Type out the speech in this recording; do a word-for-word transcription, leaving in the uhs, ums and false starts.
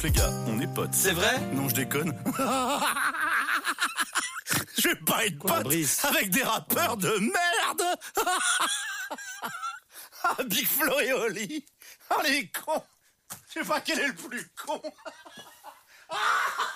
les gars, on est potes. C'est vrai? Non, je déconne. Je vais pas être Quoi, pote Brice avec des rappeurs de merde. Ah, Big Flo et Oli. Ah, les cons. Je sais pas quel est le plus con.